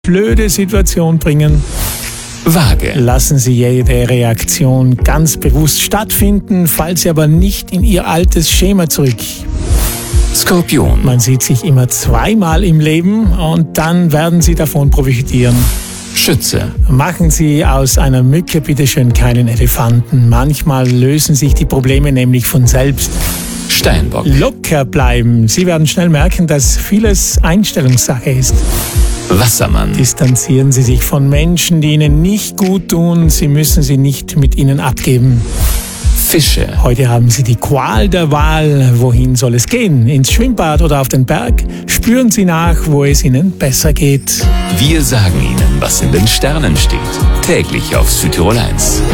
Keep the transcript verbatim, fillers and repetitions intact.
blöde Situation bringen. Waage. Lassen Sie jede Reaktion ganz bewusst stattfinden, fallen Sie aber nicht in Ihr altes Schema zurück. Skorpion. Man sieht sich immer zweimal im Leben und dann werden Sie davon profitieren. Schütze. Machen Sie aus einer Mücke bitteschön keinen Elefanten. Manchmal lösen sich die Probleme nämlich von selbst. Steinbock. Locker bleiben. Sie werden schnell merken, dass vieles Einstellungssache ist. Wassermann. Distanzieren Sie sich von Menschen, die Ihnen nicht gut tun. Sie müssen sie nicht mit ihnen abgeben. Fische. Heute haben Sie die Qual der Wahl. Wohin soll es gehen? Ins Schwimmbad oder auf den Berg? Spüren Sie nach, wo es Ihnen besser geht. Wir sagen Ihnen, was in den Sternen steht. Täglich auf Südtirol eins.